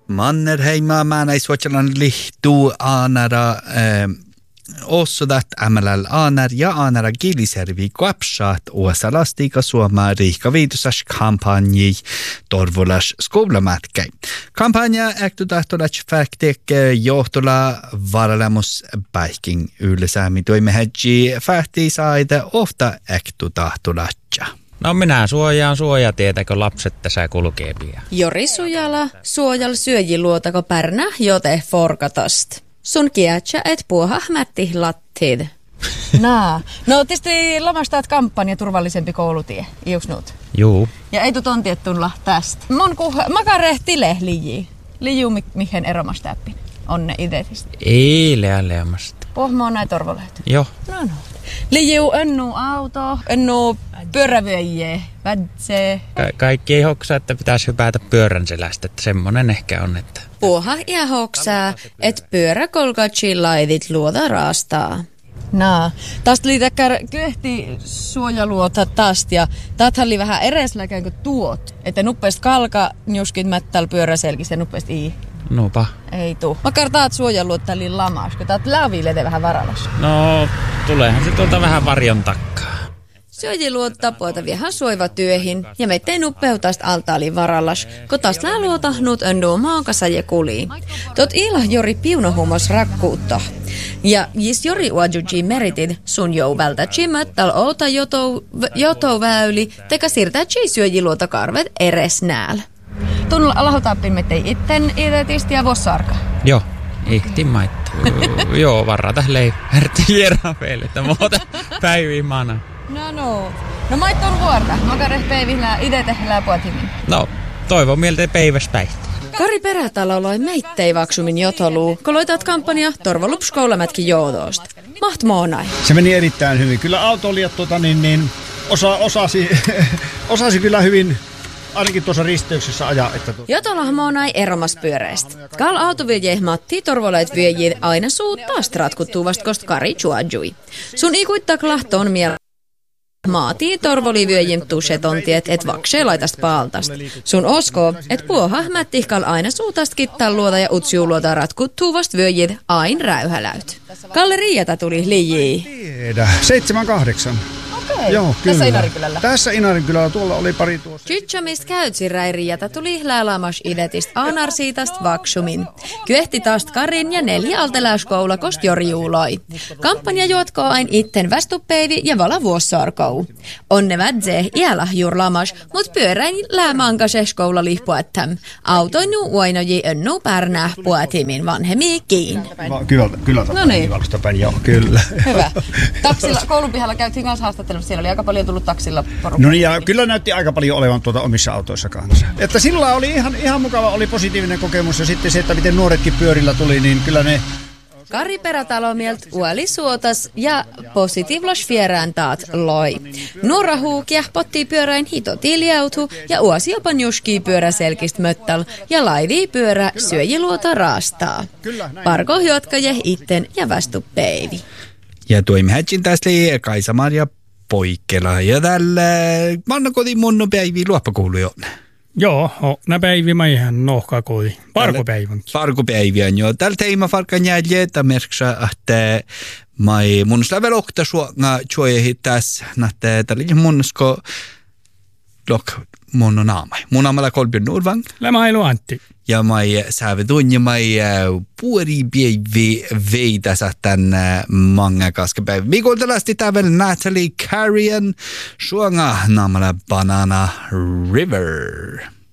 Mannerheima maanaisuotjalan lihtuu aanara ossudat ämälal aanar ja aanara Giliservi kuapsaat uosalastika Suomaa riikkaviitusas kampanji torvulas skoulamatkai. Kampanja äktudahtolas faktek johtola varalemus päihking ylläsäämi toimehädji fähti saida ofta äktudahtolatja. No minä suojaan suojatietä, kun lapset tässä kulkee pian. Jori Sujala suojal syöjiluotako pärnä jote forkatast. Sun kiätsä et puuhahmätti lattid. No tietysti lamastaat kampanja turvallisempi koulutie, iuks nuut? Juu. Ja ei tuntiet tulla tästä. Mon makarehtile liju mihin eromastäppin. Onne idetistä. Ei leamasta. Pohmo on näin torvolehty. Joo. No. Liju ennu auto, ennu pyörävyöjiä, vädsee. Kaikki ei hoksaa, että pitäisi hypätä pyörän selästä, että semmonen ehkä on, että... Puuha ja hoksaa, et pyöräkolkatsi laidit luoda raastaa. Tästä oli täkkär kyhti suojaluota tästä ja täältä oli vähän eresläkään kuin tuot. Että nuppeist kalka njuskin mättäl pyöräselkistä ja nuppeist ii. Nupa. Ei tuu. Makar taat suojaluota täli lamas, kun taat läviilete vähän varalas. No, tuleehan se tuolta vähän varjon takkaa. Syöjiluota puolta viehän suoiva työhin ja mettei nuppeutast altaali varallas, kun taas luota nuut önnuu maakassa ja kulii. Tot ila Jori piunohumos rakkuutta. Ja jis Jori uajuji meritid sun jouvältä chimöttal outa jotoväyli teka siirtää syöjiluota karvet eres nääl. Tunnilla alahutappin mettei itten idetisti ja vossarka. Joo, ihtin maitta. Joo, varrata leihärti jerafeille, että muuta päiviin maana. No maitto on vuorta. Makareh peivillä ide tehdään puotimin. No, toivon mieltä päiväs päihti. Kari Perätalo loi meittei vaksumin jotoluu, kun loitat kampanja torvolupskoulämätkin joodoost. Maht moonai. Se meni erittäin hyvin. Kyllä autoilijat osasi kyllä hyvin, ainakin tuossa risteyksessä ajaa. Jotolah moonai eromas pyöreistä. Kal autoviejeh Matti torvoleet viejid aina suuttaa stratkuttuu vast kost Kari chuajui. Sun ikuittak lahtoon miel... Maatii torvolivyöjim tusetontiet et vaksee laitast paaltast. Sun osko, et puoha mättihkal aina suutast kittal luota ja utsiu luota ratkuttuu vast vyöjid ain räyhäläyt. Kalle Riiata tuli lijii. Tiedä, 7-8. Okei. Joo, kyllä. Tässä Inarinkylällä? Tässä Inarinkylällä, tuolla oli pari tuossa. Kytsämist käytsi Riiata tuli läälamas idetist anarsiitast vaksumin. Kyehti taast Karin ja 4 alteläyskoulakost jorjuuloi. Kampanja juotkoo ain itten västupeivi ja vala vuossarkou. Onne vädze iälah jurlamas, mut pyöräin läämankase skoula lihpuettam. Autoinu uoinoji önnu pärnää puetimin vanhemmiikin. Kyllä. No niin. Joo, kyllä. Hyvä. Taksilla, koulun pihalla käytiin kanssa haastattelussa. Siellä oli aika paljon tullut taksilla porukkaa. No niin, ja kyllä näytti aika paljon olevan omissa autoissa kanssa. Että sillä oli ihan mukava, oli positiivinen kokemus. Ja sitten se, että miten nuoretkin pyörillä tuli, niin kyllä ne... Kari Perätalomielt uoli suotas ja positiivlas vierään taat loi. Nuora huukia potti pyöräin hito tiljautu ja uosi jopa njuskii pyöräselkist möttal ja laivii pyörä syöjiluota raastaa. Parko hyötkäjä itten ja vastupeivi. Ja toimehätsin tästä Kaisa-Maria Poikkela ja tällä mannakotin munnu päivi luoppakuulujon. Joo, nä päivi mä ihan nohkakoodi. Parkopäivänkin. Parkopäivän, joo. Tällä teima farkan jäljetä merksa, että mun slävel okta suonga tjoehi tässä, että tällä munnusko mun on naamai. Mun naamalla Kolbjörn Nordvang. Lämailu Antti. Ja mai säävedun ja mai puori päivi veidäsä tän manga kaskepäivä. Mikoltalasti tävel Natalie Carrion suonga naamalla Banana River.